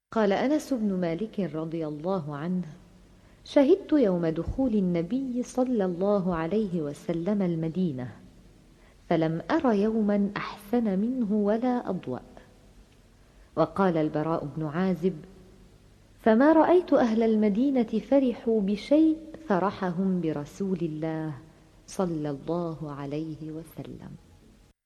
قال أنس بن مالك رضي الله عنه: شهدت يوم دخول النبي صلى الله عليه وسلم المدينة، فلم أر يوما أحسن منه ولا أضوأ. وقال البراء بن عازب: فما رأيت أهل المدينة فرحوا بشيء فرحهم برسول الله صلى الله عليه وسلم.